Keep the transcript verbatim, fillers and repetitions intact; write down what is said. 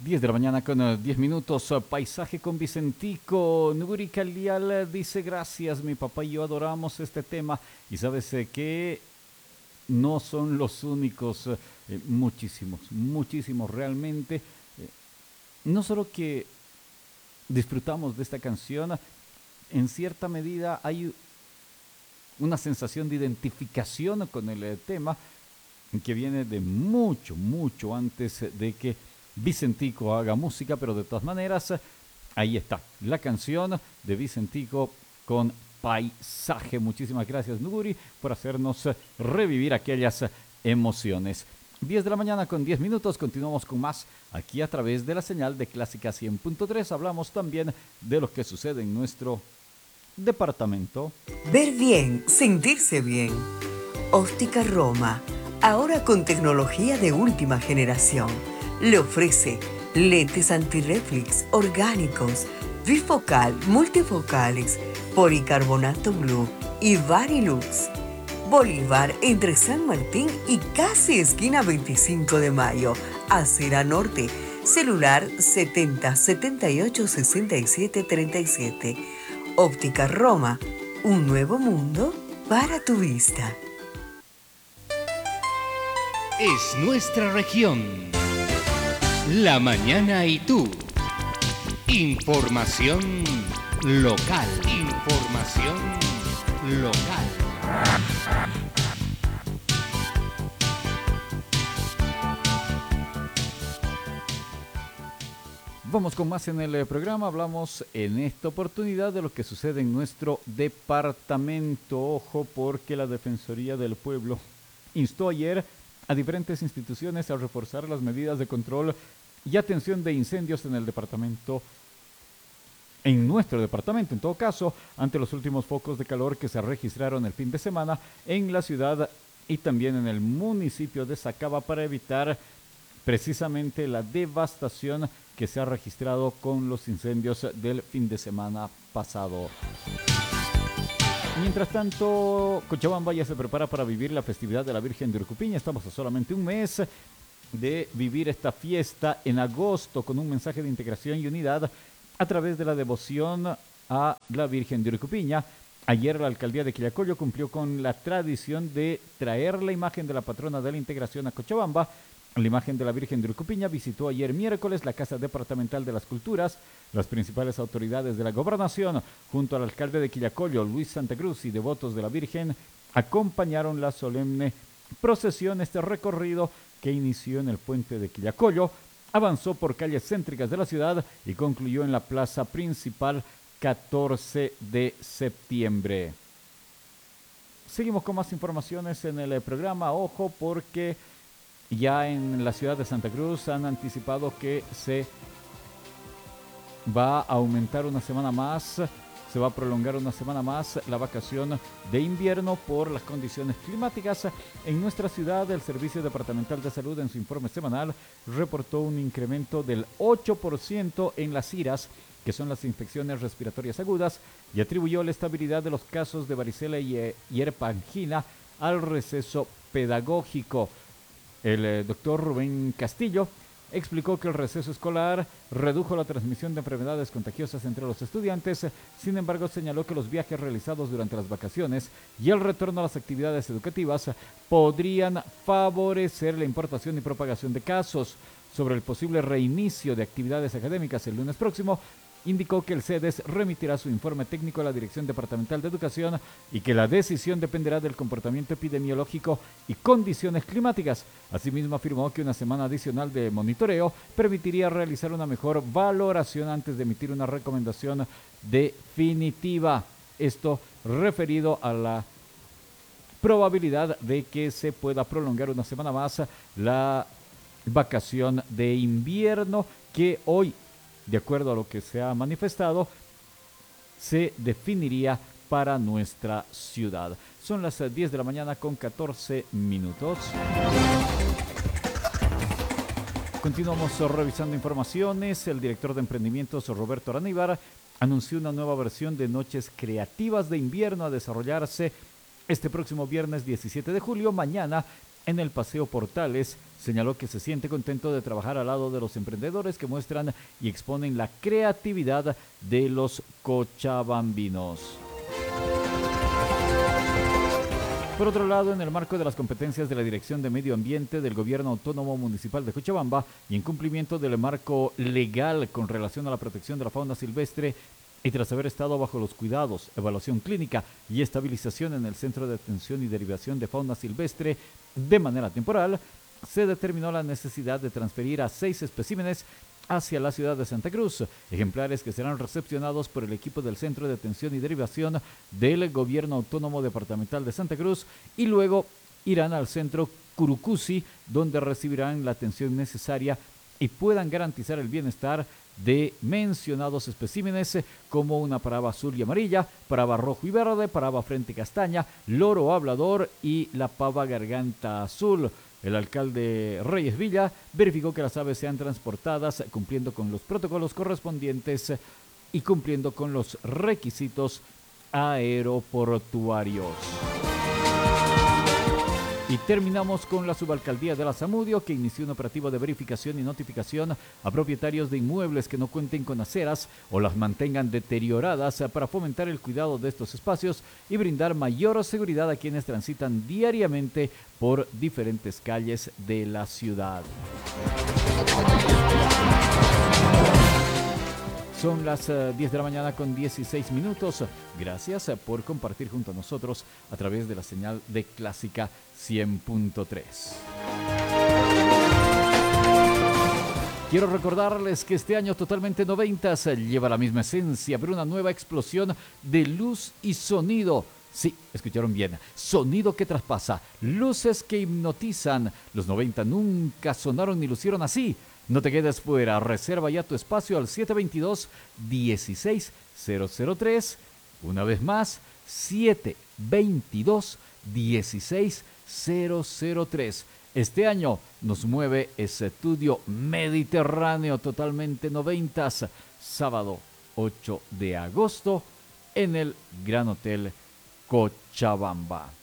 diez de la mañana con eh, diez minutos, eh, paisaje con Vicentico. Nuburi Calial eh, dice gracias, mi papá y yo adoramos este tema. Y sabes eh, que no son los únicos, eh, eh, muchísimos, muchísimos realmente. eh, no solo que disfrutamos de esta canción, en cierta medida hay una sensación de identificación con el eh, tema que viene de mucho, mucho antes de que Vicentico haga música, pero de todas maneras, ahí está, la canción de Vicentico con Paisaje. Muchísimas gracias, Nuburi, por hacernos revivir aquellas emociones. diez de la mañana con diez minutos, continuamos con más aquí a través de la señal de Clásica cien punto tres. Hablamos también de lo que sucede en nuestro departamento. Ver bien, sentirse bien. Óptica Roma, ahora con tecnología de última generación, le ofrece lentes antirreflex orgánicos, bifocal, multifocales, policarbonato blue y Varilux. Bolívar entre San Martín y casi esquina veinticinco de mayo, Acera Norte, celular setenta setenta y ocho sesenta y siete treinta y siete. Óptica Roma, un nuevo mundo para tu vista. Es nuestra región. La mañana y tú. Información local. Información local. Vamos con más en el eh, programa. Hablamos en esta oportunidad de lo que sucede en nuestro departamento. Ojo, porque la Defensoría del Pueblo instó ayer a diferentes instituciones a reforzar las medidas de control y atención de incendios en el departamento, en nuestro departamento, en todo caso, ante los últimos focos de calor que se registraron el fin de semana en la ciudad y también en el municipio de Sacaba, para evitar precisamente la devastación que se ha registrado con los incendios del fin de semana pasado. Mientras tanto, Cochabamba ya se prepara para vivir la festividad de la Virgen de Urcupiña. Estamos a solamente un mes de vivir esta fiesta en agosto con un mensaje de integración y unidad a través de la devoción a la Virgen de Urcupiña. Ayer la alcaldía de Quillacollo cumplió con la tradición de traer la imagen de la patrona de la integración a Cochabamba. La imagen de la Virgen de Urcupiña visitó ayer miércoles la Casa Departamental de las Culturas. Las principales autoridades de la gobernación, junto al alcalde de Quillacollo, Luis Santa Cruz, y devotos de la Virgen, acompañaron la solemne procesión. Este recorrido, que inició en el puente de Quillacollo, avanzó por calles céntricas de la ciudad y concluyó en la plaza principal catorce de septiembre. Seguimos con más informaciones en el programa. Ojo, porque ya en la ciudad de Santa Cruz han anticipado que se va a aumentar una semana más, se va a prolongar una semana más la vacación de invierno por las condiciones climáticas. En nuestra ciudad, el Servicio Departamental de Salud, en su informe semanal, reportó un incremento del ocho por ciento en las I R As, que son las infecciones respiratorias agudas, y atribuyó la estabilidad de los casos de varicela y eh, hierba angina al receso pedagógico. El eh, doctor Rubén Castillo explicó que el receso escolar redujo la transmisión de enfermedades contagiosas entre los estudiantes. Sin embargo, señaló que los viajes realizados durante las vacaciones y el retorno a las actividades educativas podrían favorecer la importación y propagación de casos. Sobre el posible reinicio de actividades académicas el lunes próximo, indicó que el CEDES remitirá su informe técnico a la Dirección Departamental de Educación y que la decisión dependerá del comportamiento epidemiológico y condiciones climáticas. Asimismo, afirmó que una semana adicional de monitoreo permitiría realizar una mejor valoración antes de emitir una recomendación definitiva. Esto referido a la probabilidad de que se pueda prolongar una semana más la vacación de invierno, que hoy, de acuerdo a lo que se ha manifestado, se definiría para nuestra ciudad. Son las diez de la mañana con catorce minutos. Continuamos revisando informaciones. El director de emprendimientos, Roberto Araníbar, anunció una nueva versión de Noches Creativas de Invierno a desarrollarse este próximo viernes diecisiete de julio, mañana, en el Paseo Portales, señaló que se siente contento de trabajar al lado de los emprendedores que muestran y exponen la creatividad de los cochabambinos. Por otro lado, en el marco de las competencias de la Dirección de Medio Ambiente del Gobierno Autónomo Municipal de Cochabamba y en cumplimiento del marco legal con relación a la protección de la fauna silvestre, y tras haber estado bajo los cuidados, evaluación clínica y estabilización en el Centro de Atención y Derivación de Fauna Silvestre de manera temporal, se determinó la necesidad de transferir a seis especímenes hacia la ciudad de Santa Cruz, ejemplares que serán recepcionados por el equipo del Centro de Atención y Derivación del Gobierno Autónomo Departamental de Santa Cruz y luego irán al Centro Curucusi, donde recibirán la atención necesaria y puedan garantizar el bienestar de mencionados especímenes como una paraba azul y amarilla, paraba rojo y verde, paraba frente castaña, loro hablador y la pava garganta azul. El alcalde Reyes Villa verificó que las aves sean transportadas cumpliendo con los protocolos correspondientes y cumpliendo con los requisitos aeroportuarios. Y terminamos con la subalcaldía de la Zamudio, que inició un operativo de verificación y notificación a propietarios de inmuebles que no cuenten con aceras o las mantengan deterioradas para fomentar el cuidado de estos espacios y brindar mayor seguridad a quienes transitan diariamente por diferentes calles de la ciudad. Son las uh, diez de la mañana con dieciséis minutos. Gracias uh, por compartir junto a nosotros a través de la señal de Clásica cien punto tres. Quiero recordarles que este año totalmente noventas lleva la misma esencia, pero una nueva explosión de luz y sonido. Sí, escucharon bien. Sonido que traspasa, luces que hipnotizan. Los noventa nunca sonaron ni lucieron así. No te quedes fuera, reserva ya tu espacio al siete dos dos, uno seis cero cero tres. Una vez más, siete dos dos, uno seis cero cero tres. Este año nos mueve ese estudio mediterráneo totalmente noventas. Sábado ocho de agosto en el Gran Hotel Cochabamba.